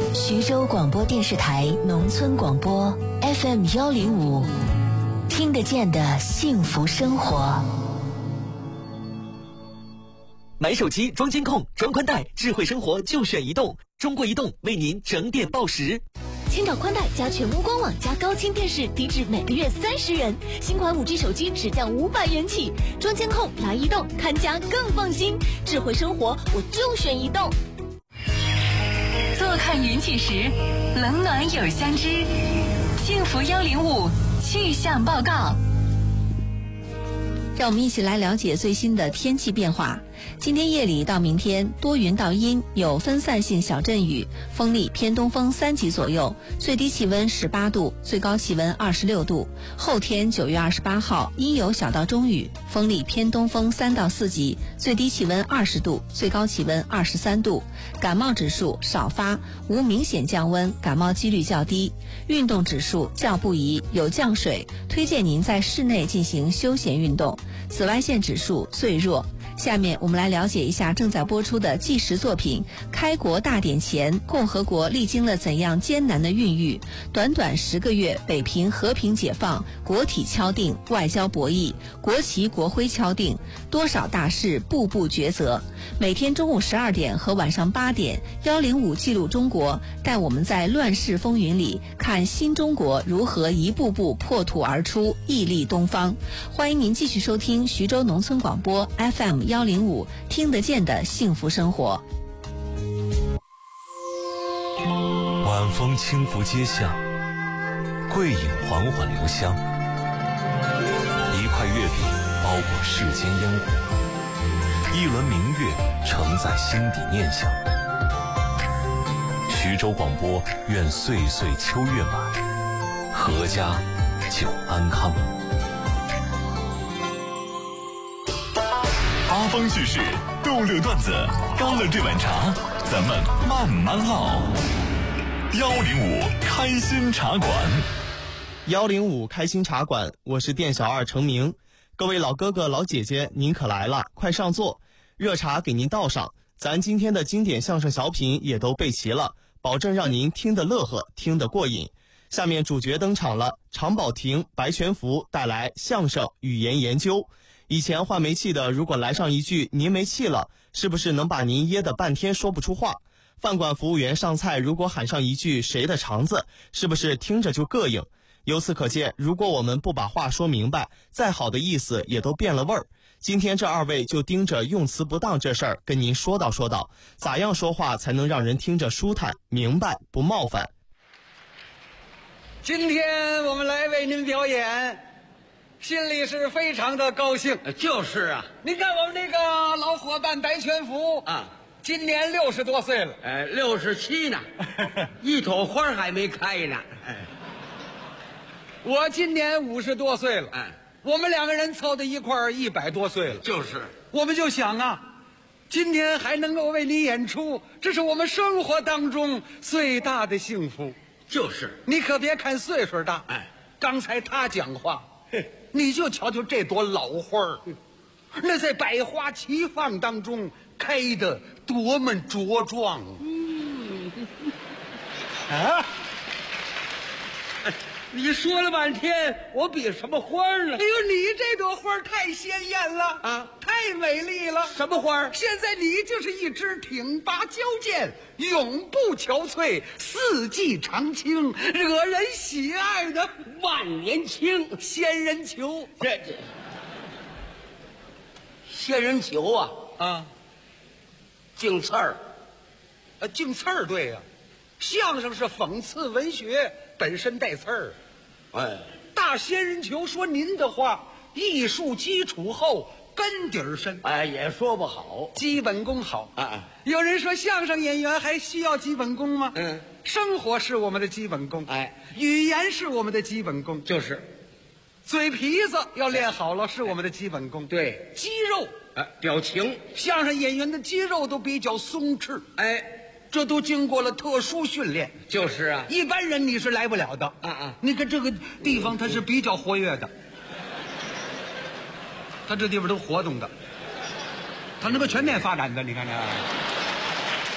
徐州广播电视台农村广播 FM105，听得见的幸福生活。 买手机装监控、装宽带，智慧生活就选移动。中国移动为您整点报时。 千兆宽带加全屋官网加高清电视，低至每个月30元。新款5G 手机只降500元起。装监控来移动，看家更放心。智慧生活我就选移动。 坐看云起时，冷暖有相知。幸福105气象报告。 让我们一起来了解最新的天气变化。今天夜里到明天多云到阴，有分散性小阵雨，风力偏东风3级左右，最低气温18度，最高气温26度。后天9月28号阴有小到中雨，风力偏东风3到4级，最低气温20度，最高气温23度。感冒指数少发，无明显降温，感冒几率较低。运动指数较不宜，有降水，推荐您在室内进行休闲运动。紫外线指数最弱。下面我们来了解一下正在播出的纪实作品《开国大典前，共和国历经了怎样艰难的孕育》。短短10个月，北平和平解放，国体敲定，外交博弈，国旗国徽敲定，多少大事步步抉择。每天中午12点和晚上8点，105记录中国，带我们在乱世风云里看新中国如何一步步破土而出，屹立东方。欢迎您继续收听徐州农村广播 FM105，听得见的幸福生活。 晚风轻拂街巷，桂影缓缓留香，一块月饼包裹世间烟火，一轮明月承载心底念想。徐州广播愿岁岁秋月满，阖家久安康。 八方趣事，逗乐段子，干了这碗茶，咱们慢慢唠。105开心茶馆 ，105开心茶馆，我是店小二程明。各位老哥哥老姐姐，您可来了，快上座，热茶给您倒上。咱今天的经典相声小品也都备齐了，保证让您听得乐呵，听得过瘾。下面主角登场了，常宝霆、白全福带来相声语言研究。以前换煤气的，如果来上一句您没气了，是不是能把您噎得半天说不出话？饭馆服务员上菜，如果喊上一句谁的肠子，是不是听着就膈应？由此可见，如果我们不把话说明白，再好的意思也都变了味儿。今天这2位就盯着用词不当这事儿跟您说道说道，咋样说话才能让人听着舒坦、明白不冒犯。 今天我们来为您表演，心里是非常的高兴。 就是啊， 您看我们这个老伙伴白全福啊， 今年60多岁了 ，67呢，一朵花还没开呢。 我今年50多岁了，我们2个人凑在一块儿100多岁了。 就是， 我们就想啊，今天还能够为你演出，这是我们生活当中最大的幸福。 就是， 你可别看岁数大，刚才他讲话，你就瞧瞧这朵老花儿，那在百花齐放当中开得多么茁壮啊！ 你说了半天，我比什么花呢？ 哎呦，你这朵花太鲜艳了啊，太美丽了！ 什么花？ 现在你就是一支挺拔矫健、永不憔悴、四季常青、惹人喜爱的万年青仙人球。 这仙人球啊，净刺儿， 净刺儿，对呀。相声是讽刺文学，本身带刺儿。大仙人球说您的话，艺术基础厚，根底儿深。 也说不好， 基本功好有人说相声演员还需要基本功吗？生活是我们的基本功，语言是我们的基本功， 就是嘴皮子要练好了是我们的基本功。 对， 肌肉表情， 相声演员的肌肉都比较松弛，这都经过了特殊训练。 就是啊， 一般人你是来不了的你看这个地方它是比较活跃的，它这地方都活动的，它能够全面发展的，你看这